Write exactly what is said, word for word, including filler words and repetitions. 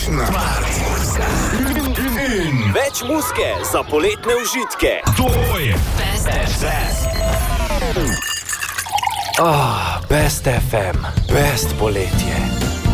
Odlična. In več muzike za poletne užitke. To je Best F M. Ah, Best F M. Best poletje.